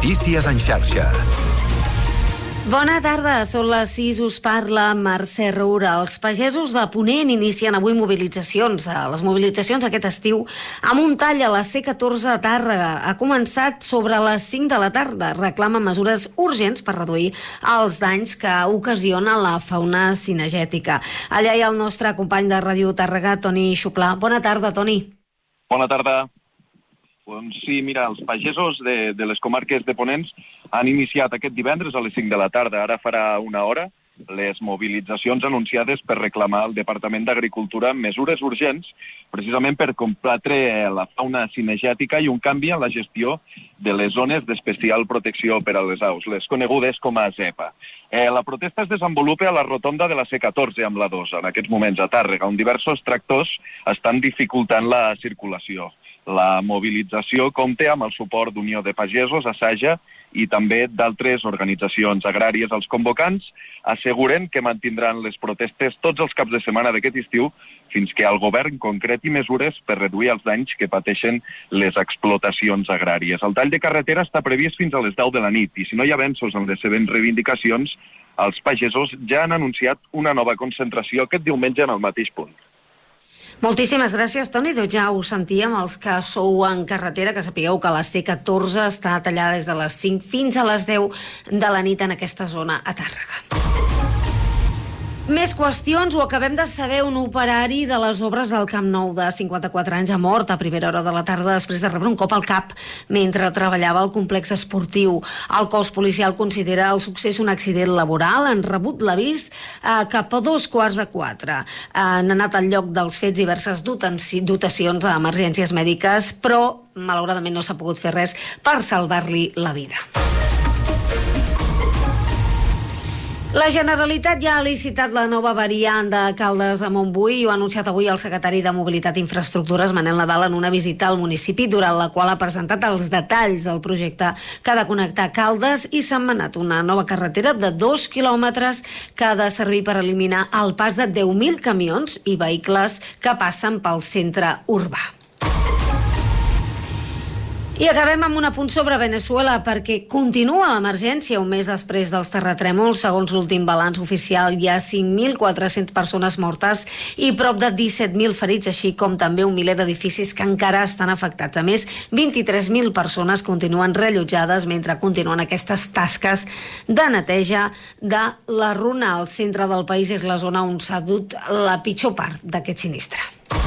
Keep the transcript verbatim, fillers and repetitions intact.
Notícies en xarxa. Bona tarda, són les sis, us parla Mercè Roura. Els pagesos de Ponent inicien avui mobilitzacions. Les mobilitzacions aquest estiu amb un tall a la C catorze a Tàrrega. Ha començat sobre les cinc de la tarda. Reclama mesures urgents per reduir els danys que ocasiona la fauna cinegètica. Allà hi ha el nostre company de Ràdio Tàrrega, Toni Xuclà. Bona tarda, Toni. Bona tarda. Doncs sí, mira, els pagesos de, de les comarques de Ponent han iniciat aquest divendres a les cinc de la tarda, ara farà una hora, les mobilitzacions anunciades per reclamar al Departament d'Agricultura mesures urgents, precisament per combatre la fauna cinegètica i un canvi en la gestió de les zones d'especial protecció per a les aus, les conegudes com a ZEPA. Eh, la protesta es desenvolupa a la rotonda de la C catorze amb la dos, en aquests moments a Tàrrega, on diversos tractors estan dificultant la circulació. La mobilització compta amb el suport d'Unió de Pagesos, Asaja, i també d'altres organitzacions agràries. Els convocants asseguren que mantindran les protestes tots els caps de setmana d'aquest estiu fins que el govern concreti mesures per reduir els danys que pateixen les explotacions agràries. El tall de carretera està previst fins a les deu de la nit i si no hi ha avenços en les seves reivindicacions, els pagesos ja han anunciat una nova concentració aquest diumenge en el mateix punt. Moltíssimes gràcies, Toni. Doncs ja ho sentíem, els que sou en carretera, que sapigueu que la C catorze està tallada des de les cinc fins a les deu de la nit en aquesta zona a Tàrrega. Més qüestions. Ho acabem de saber, un operari de les obres del Camp Nou de cinquanta-quatre anys ha mort a primera hora de la tarda després de rebre un cop al cap mentre treballava al complex esportiu. El cos policial considera el succés un accident laboral. Han rebut l'avís eh, cap a dos quarts de quatre. Eh, han anat al lloc dels fets diverses dotacions a emergències mèdiques, però malauradament no s'ha pogut fer res per salvar-li la vida. La Generalitat ja ha licitat la nova variant de Caldes a Montbui i ho ha anunciat avui el secretari de Mobilitat i Infraestructures, Manel Nadal, en una visita al municipi, durant la qual ha presentat els detalls del projecte que ha de connectar Caldes i Sentmenat, una nova carretera de dos quilòmetres que ha de servir per eliminar el pas de deu mil camions i vehicles que passen pel centre urbà. I acabem amb un apunt sobre Veneçuela, perquè continua l'emergència un mes després dels terratrèmols. Segons l'últim balanç oficial, hi ha cinc mil quatre-cents persones mortes i prop de disset mil ferits, així com també un miler d'edificis que encara estan afectats. A més, vint-i-tres mil persones continuen reallotjades mentre continuen aquestes tasques de neteja de la runa. Al centre del país és la zona on s'ha dut la pitjor part d'aquest sinistre.